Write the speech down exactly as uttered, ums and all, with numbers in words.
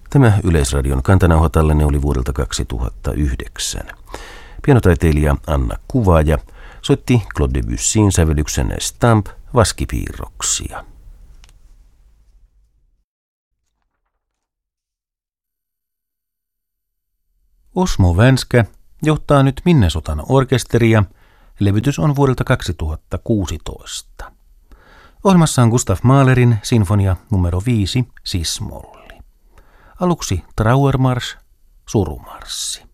Tämä Yleisradion kantanauhatallenne oli vuodelta kaksituhattayhdeksän. Pianotaiteilija Anna Kuvaaja soitti Claude Debussyn sävellyksen Stamp vaskipiirroksia. Osmo Vänskä johtaa nyt Minnesotan orkesteria. Levytys on vuodelta kaksituhattakuusitoista. Ohjelmassa on Gustav Mahlerin sinfonia numero viisi, sis-molli. Aluksi Trauermarsch, surumarssi.